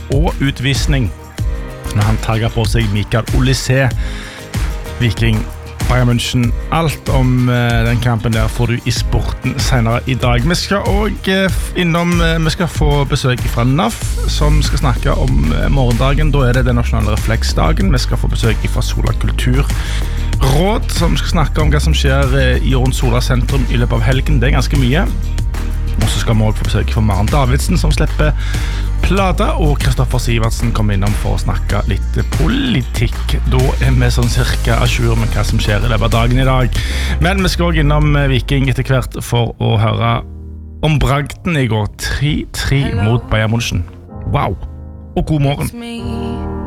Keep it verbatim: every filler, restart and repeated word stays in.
og utvisning når han tagget på seg Mikael Olise, Viking Bayern München. Alt om uh, den kampen der får du i sporten senere i dag. Vi skal også uh, innom, uh, vi skal få besøk fra N A F, som skal snakke om uh, morgendagen. Da er det den nasjonale refleksdagen. Vi skal få besøk fra Sola Kulturråd, som skal snakke om hva som skjer uh, i rundt Sola sentrum i løpet av helgen. Det er ganske mye. Og så skal vi også få besøk fra Maren Davidsen, som slipper plata, og Kristoffer Sivertsen kommer innom for å snakke litt politikk. Da er vi sånn cirka à jour med hva som skjer i løpet av dagen i dag. Men vi skal også innom Viking etter hvert for å høre om bragden i går. tre tre mot Bayern München. Wow! Og god morgen.